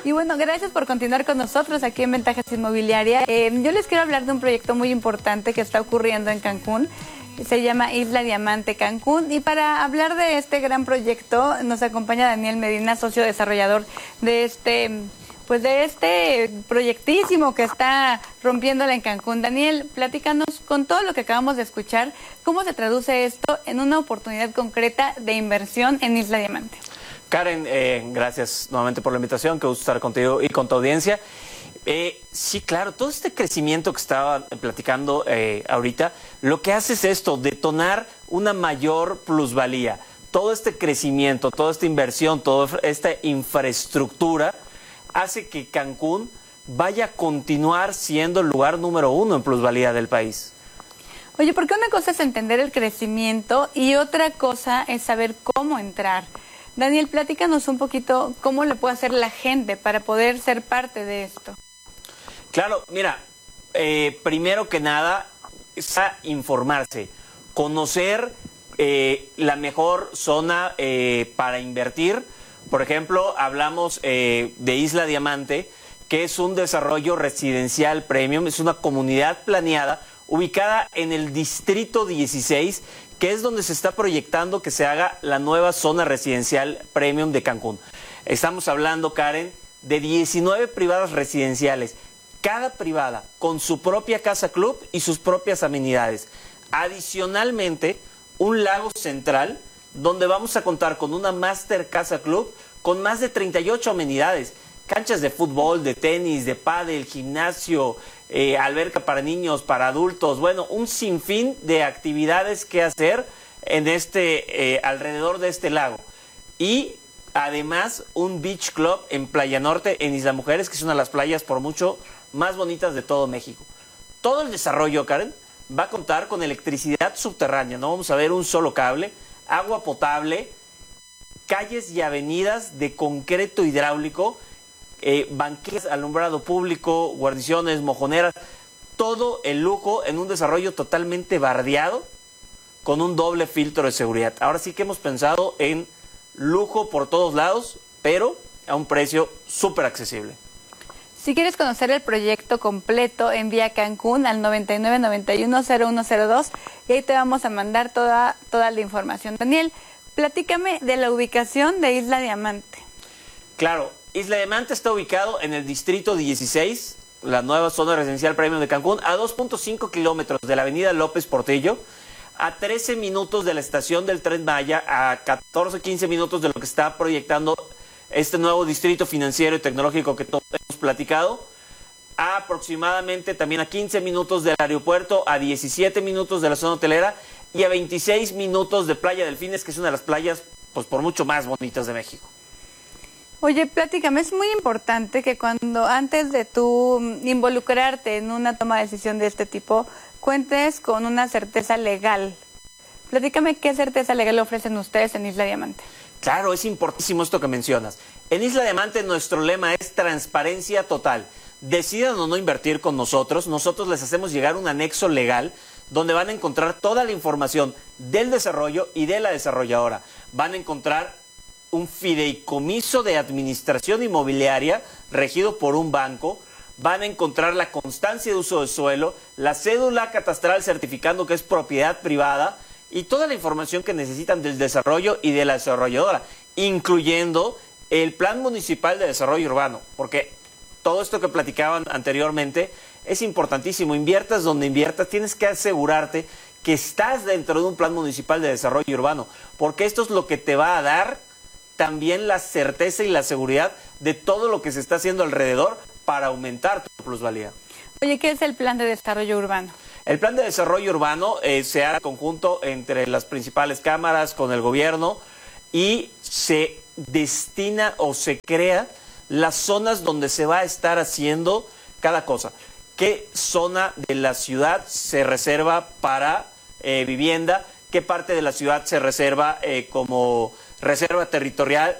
Y bueno, gracias por continuar con nosotros aquí en Ventajas Inmobiliaria. Yo les quiero hablar de un proyecto muy importante que está ocurriendo en Cancún. Se llama Isla Diamante Cancún. Y para hablar de este gran proyecto nos acompaña Daniel Medina, socio desarrollador de este proyectísimo que está rompiéndola en Cancún. Daniel, platícanos con todo lo que acabamos de escuchar, ¿cómo se traduce esto en una oportunidad concreta de inversión en Isla Diamante? Karen, gracias nuevamente por la invitación, que gusto estar contigo y con tu audiencia. Sí, claro, todo este crecimiento que estaba platicando ahorita, lo que hace es esto, detonar una mayor plusvalía. Todo este crecimiento, toda esta inversión, toda esta infraestructura hace que Cancún vaya a continuar siendo el lugar número 1 en plusvalía del país. Oye, porque una cosa es entender el crecimiento y otra cosa es saber cómo entrar. Daniel, platícanos un poquito cómo le puede hacer la gente para poder ser parte de esto. Claro, mira, primero que nada es a informarse, conocer la mejor zona para invertir. Por ejemplo, hablamos de Isla Diamante, que es un desarrollo residencial premium, es una comunidad planeada ubicada en el Distrito 16, que es donde se está proyectando que se haga la nueva zona residencial premium de Cancún. Estamos hablando, Karen, de 19 privadas residenciales, cada privada con su propia casa club y sus propias amenidades. Adicionalmente, un lago central donde vamos a contar con una Master Casa Club con más de 38 amenidades, canchas de fútbol, de tenis, de pádel, gimnasio, alberca para niños, para adultos, bueno, un sinfín de actividades que hacer en alrededor de este lago. Y además un beach club en Playa Norte, en Isla Mujeres, que es una de las playas por mucho más bonitas de todo México. Todo el desarrollo, Karen, va a contar con electricidad subterránea, no vamos a ver un solo cable, agua potable, calles y avenidas de concreto hidráulico, banquetas, alumbrado público, guarniciones, mojoneras, todo el lujo en un desarrollo totalmente bardeado con un doble filtro de seguridad. Ahora sí que hemos pensado en lujo por todos lados, pero a un precio súper accesible. Si quieres conocer el proyecto completo, envía a Cancún al 9991-0102 y ahí te vamos a mandar toda la información. Daniel, platícame de la ubicación de Isla Diamante. Claro, Isla Diamante está ubicado en el Distrito 16, la nueva zona residencial premium de Cancún, a 2.5 kilómetros de la avenida López Portillo, a 13 minutos de la estación del Tren Maya, a 14-15 minutos de lo que está proyectando este nuevo distrito financiero y tecnológico que todos hemos platicado, a aproximadamente también a 15 minutos del aeropuerto, a 17 minutos de la zona hotelera y a 26 minutos de Playa Delfines, que es una de las playas pues por mucho más bonitas de México. Oye, platícame, es muy importante que antes de tú involucrarte en una toma de decisión de este tipo, cuentes con una certeza legal. Platícame qué certeza legal ofrecen ustedes en Isla Diamante. Claro, es importantísimo esto que mencionas. En Isla Diamante nuestro lema es transparencia total. Decidan o no invertir con nosotros les hacemos llegar un anexo legal donde van a encontrar toda la información del desarrollo y de la desarrolladora. Van a encontrar un fideicomiso de administración inmobiliaria regido por un banco, van a encontrar la constancia de uso de suelo, la cédula catastral certificando que es propiedad privada y toda la información que necesitan del desarrollo y de la desarrolladora, incluyendo el Plan Municipal de Desarrollo Urbano, porque todo esto que platicaban anteriormente es importantísimo. Inviertas donde inviertas, tienes que asegurarte que estás dentro de un Plan Municipal de Desarrollo Urbano, porque esto es lo que te va a dar también la certeza y la seguridad de todo lo que se está haciendo alrededor para aumentar tu plusvalía. Oye, ¿qué es el Plan de Desarrollo Urbano? El Plan de Desarrollo Urbano se hará conjunto entre las principales cámaras con el gobierno y se destina o se crea las zonas donde se va a estar haciendo cada cosa. ¿Qué zona de la ciudad se reserva para vivienda? ¿Qué parte de la ciudad se reserva como reserva territorial?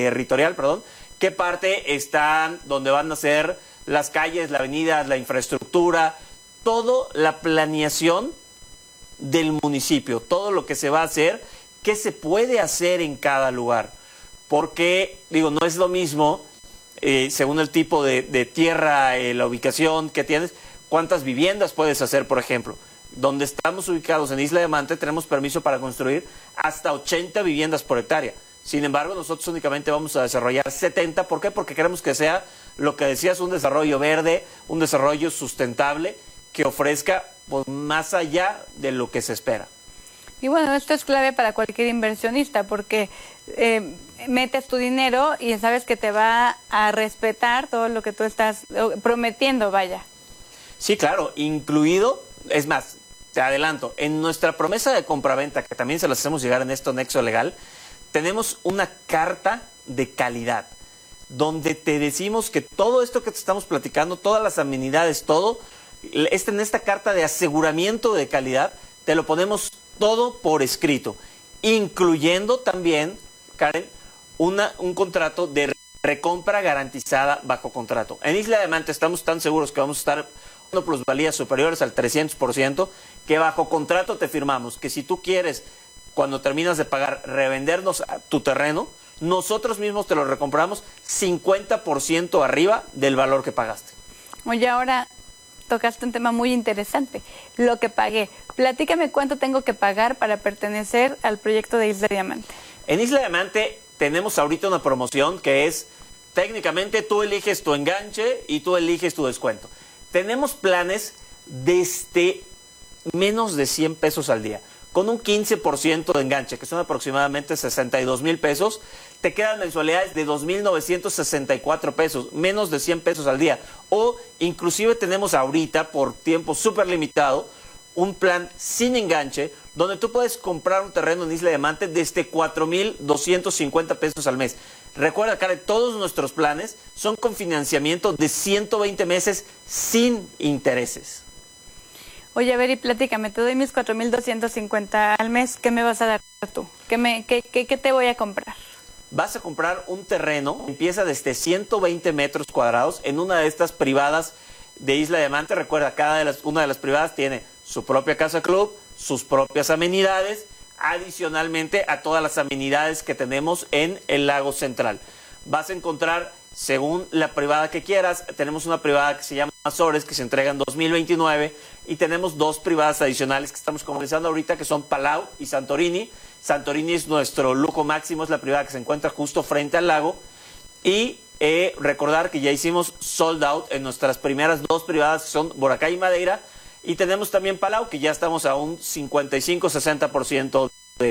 ¿Qué parte están donde van a ser las calles, las avenidas, la infraestructura? Toda la planeación del municipio, todo lo que se va a hacer, qué se puede hacer en cada lugar. Porque, digo, no es lo mismo según el tipo de tierra, la ubicación que tienes, cuántas viviendas puedes hacer, por ejemplo. Donde estamos ubicados en Isla Diamante tenemos permiso para construir hasta 80 viviendas por hectárea. Sin embargo, nosotros únicamente vamos a desarrollar 70. ¿Por qué? Porque queremos que sea, lo que decías, un desarrollo verde, un desarrollo sustentable que ofrezca pues, más allá de lo que se espera. Y bueno, esto es clave para cualquier inversionista porque metes tu dinero y sabes que te va a respetar todo lo que tú estás prometiendo, vaya. Sí, claro, incluido, es más, te adelanto, en nuestra promesa de compraventa, que también se las hacemos llegar en esto Nexo Legal, tenemos una carta de calidad, donde te decimos que todo esto que te estamos platicando, todas las amenidades, todo, en esta carta de aseguramiento de calidad, te lo ponemos todo por escrito, incluyendo también, Karen, un contrato de recompra garantizada bajo contrato. En Isla Diamante estamos tan seguros que vamos a estar dando plusvalías superiores al 300%, que bajo contrato te firmamos que si tú quieres, cuando terminas de pagar, revendernos tu terreno, nosotros mismos te lo recompramos 50% arriba del valor que pagaste. Oye, ahora tocaste un tema muy interesante, lo que pagué. Platícame cuánto tengo que pagar para pertenecer al proyecto de Isla Diamante. En Isla Diamante tenemos ahorita una promoción que es, técnicamente tú eliges tu enganche y tú eliges tu descuento. Tenemos planes desde menos de 100 pesos al día, con un 15% de enganche, que son aproximadamente 62 mil pesos, te quedan mensualidades de 2,964 pesos, menos de 100 pesos al día. O inclusive tenemos ahorita, por tiempo súper limitado, un plan sin enganche, donde tú puedes comprar un terreno en Isla Diamante desde 4,250 pesos al mes. Recuerda, Karen, todos nuestros planes son con financiamiento de 120 meses sin intereses. Oye, a ver, y platícame, te doy mis 4,250 al mes, ¿qué me vas a dar tú? ¿Qué te voy a comprar? Vas a comprar un terreno, empieza desde 120 metros cuadrados en una de estas privadas de Isla Diamante. Recuerda, una de las privadas tiene su propia casa club, sus propias amenidades, adicionalmente a todas las amenidades que tenemos en el lago central. Vas a encontrar, según la privada que quieras, tenemos una privada que se llama Azores, que se entrega en 2029, y tenemos dos privadas adicionales que estamos comercializando ahorita, que son Palau y Santorini. Santorini es nuestro lujo máximo, es la privada que se encuentra justo frente al lago, y recordar que ya hicimos sold out en nuestras primeras dos privadas, que son Boracay y Madeira, y tenemos también Palau, que ya estamos a un 55-60%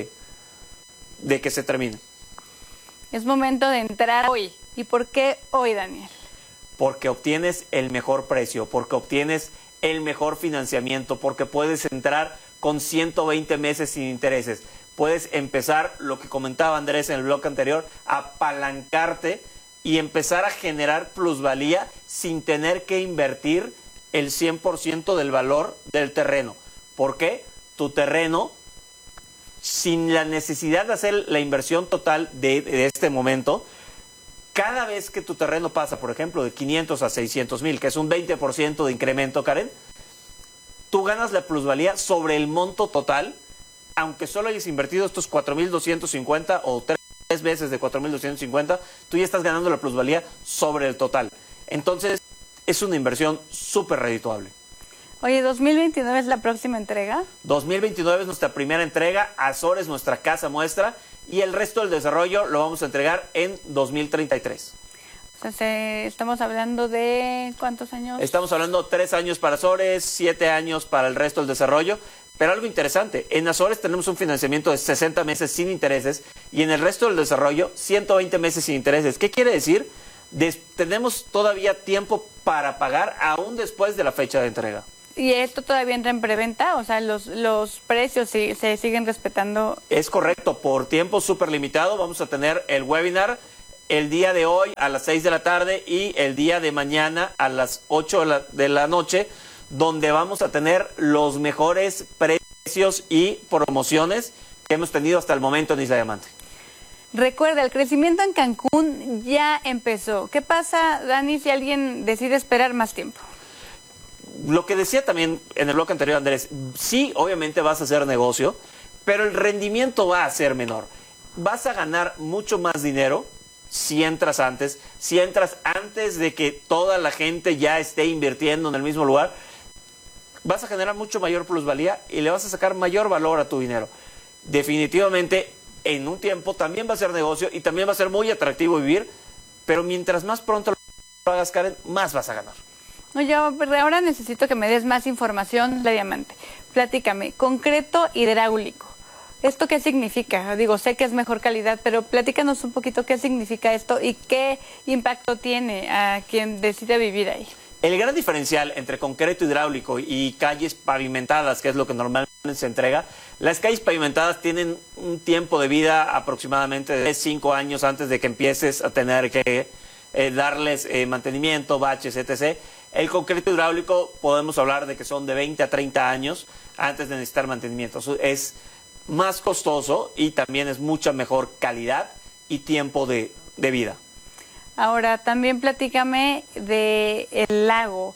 de que se termine. Es momento de entrar hoy. ¿Y por qué hoy, Daniel? Porque obtienes el mejor precio, porque obtienes el mejor financiamiento, porque puedes entrar con 120 meses sin intereses. Puedes empezar, lo que comentaba Andrés en el blog anterior, a apalancarte y empezar a generar plusvalía sin tener que invertir el 100% del valor del terreno. ¿Por qué? Tu terreno, sin la necesidad de hacer la inversión total de este momento, cada vez que tu terreno pasa, por ejemplo, de 500 a 600 mil, que es un 20% de incremento, Karen, tú ganas la plusvalía sobre el monto total, aunque solo hayas invertido estos 4,250 o tres veces de 4,250, tú ya estás ganando la plusvalía sobre el total. Entonces, es una inversión súper redituable. Oye, ¿2029 es la próxima entrega? 2029 es nuestra primera entrega, Azores nuestra casa muestra, y el resto del desarrollo lo vamos a entregar en 2033. O sea, estamos hablando de ¿cuántos años? Estamos hablando 3 años para Azores, 7 años para el resto del desarrollo. Pero algo interesante, en Azores tenemos un financiamiento de 60 meses sin intereses y en el resto del desarrollo 120 meses sin intereses. ¿Qué quiere decir? Tenemos todavía tiempo para pagar aún después de la fecha de entrega. ¿Y esto todavía entra en preventa? O sea, los precios se siguen respetando. Es correcto, por tiempo súper limitado vamos a tener el webinar el día de hoy a las 6 de la tarde y el día de mañana a las 8 de la noche, donde vamos a tener los mejores precios y promociones que hemos tenido hasta el momento en Isla Diamante. Recuerda, el crecimiento en Cancún ya empezó. ¿Qué pasa, Dani, si alguien decide esperar más tiempo? Lo que decía también en el bloque anterior, Andrés, sí, obviamente vas a hacer negocio, pero el rendimiento va a ser menor. Vas a ganar mucho más dinero si entras antes, si entras antes de que toda la gente ya esté invirtiendo en el mismo lugar, vas a generar mucho mayor plusvalía y le vas a sacar mayor valor a tu dinero. Definitivamente, en un tiempo también va a ser negocio y también va a ser muy atractivo vivir, pero mientras más pronto lo hagas, Karen, más vas a ganar. Oye, ahora necesito que me des más información, la Diamante. Platícame, concreto hidráulico. ¿Esto qué significa? Digo, sé que es mejor calidad, pero platícanos un poquito qué significa esto y qué impacto tiene a quien decide vivir ahí. El gran diferencial entre concreto hidráulico y calles pavimentadas, que es lo que normalmente se entrega, las calles pavimentadas tienen un tiempo de vida aproximadamente de 5 años antes de que empieces a tener que darles mantenimiento, baches, etc. El concreto hidráulico podemos hablar de que son de 20 a 30 años antes de necesitar mantenimiento. Es más costoso y también es mucha mejor calidad y tiempo de vida. Ahora, también platícame de el lago.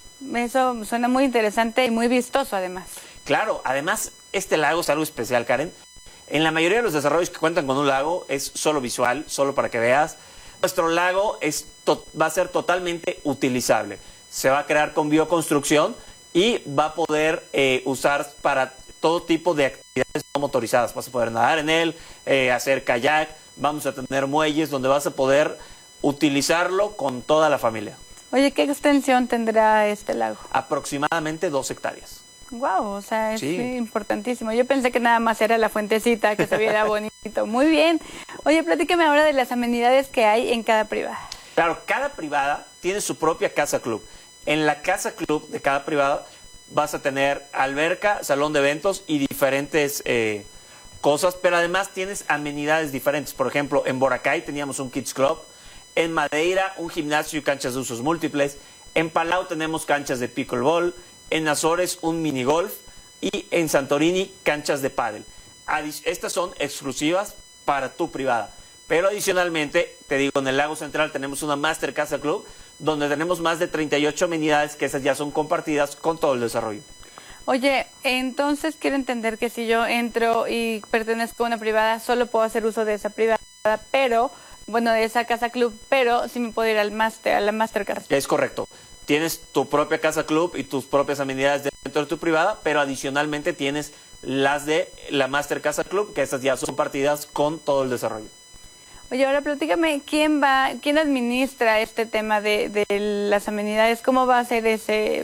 Eso suena muy interesante y muy vistoso, además. Claro, además, este lago es algo especial, Karen. En la mayoría de los desarrollos que cuentan con un lago es solo visual, solo para que veas. Nuestro lago va a ser totalmente utilizable. Se va a crear con bioconstrucción y va a poder usar para todo tipo de actividades no motorizadas. Vas a poder nadar en él, hacer kayak, vamos a tener muelles donde vas a poder utilizarlo con toda la familia. Oye, ¿qué extensión tendrá este lago? Aproximadamente 2 hectáreas. Wow, o sea, es Sí. importantísimo. Yo pensé que nada más era la fuentecita, que se viera bonito. Muy bien. Oye, platícame ahora de las amenidades que hay en cada privada. Claro, cada privada tiene su propia casa club. En la casa club de cada privada vas a tener alberca, salón de eventos y diferentes cosas, pero además tienes amenidades diferentes. Por ejemplo, en Boracay teníamos un Kids Club, en Madeira un gimnasio y canchas de usos múltiples, en Palau tenemos canchas de pickleball, en Azores un minigolf y en Santorini canchas de pádel. Estas son exclusivas para tu privada. Pero adicionalmente, te digo, en el Lago Central tenemos una Master Casa Club, donde tenemos más de 38 amenidades que esas ya son compartidas con todo el desarrollo. Oye, entonces quiero entender que si yo entro y pertenezco a una privada, solo puedo hacer uso de esa privada, pero, bueno, de esa casa club, pero sí me puedo ir al máster, a la Master Casa. Es correcto. Tienes tu propia casa club y tus propias amenidades dentro de tu privada, pero adicionalmente tienes las de la Master Casa Club, que esas ya son compartidas con todo el desarrollo. Oye, ahora platícame, ¿quién administra este tema de las amenidades? ¿Cómo va a ser ese?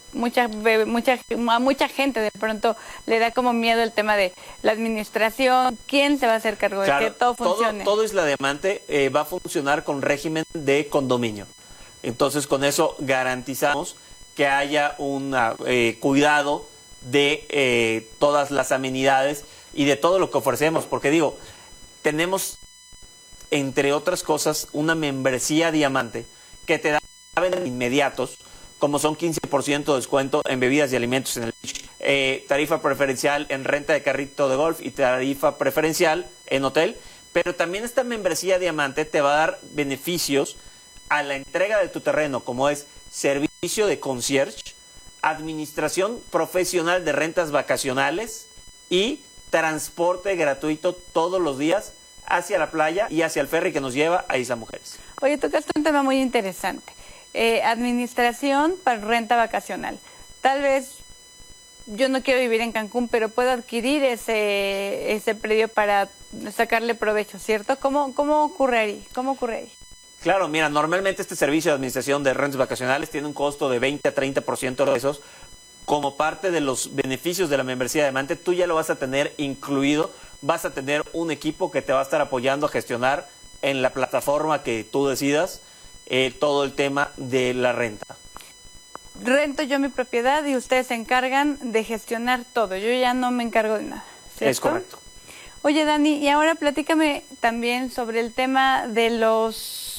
A mucha gente de pronto le da como miedo el tema de la administración. ¿Quién se va a hacer cargo de que todo funcione? Todo Isla Diamante va a funcionar con régimen de condominio. Entonces, con eso garantizamos que haya un cuidado de todas las amenidades y de todo lo que ofrecemos. Porque digo, tenemos, entre otras cosas, una membresía Diamante que te da inmediatos, como son 15% de descuento en bebidas y alimentos en el beach, tarifa preferencial en renta de carrito de golf y tarifa preferencial en hotel. Pero también esta membresía Diamante te va a dar beneficios a la entrega de tu terreno, como es servicio de concierge, administración profesional de rentas vacacionales y transporte gratuito todos los días hacia la playa y hacia el ferry que nos lleva a Isla Mujeres. Oye, tocaste un tema muy interesante. Administración para renta vacacional. Tal vez yo no quiero vivir en Cancún, pero puedo adquirir ese predio para sacarle provecho, ¿cierto? ¿Cómo ocurre ahí? Claro, mira, normalmente este servicio de administración de rentas vacacionales tiene un costo de 20 a 30% de esos. Como parte de los beneficios de la membresía Diamante, tú ya lo vas a tener incluido. Vas a tener un equipo que te va a estar apoyando a gestionar en la plataforma que tú decidas todo el tema de la renta. Rento yo mi propiedad y ustedes se encargan de gestionar todo. Yo ya no me encargo de nada, ¿cierto? Es correcto. Oye, Dani, y ahora platícame también sobre el tema de los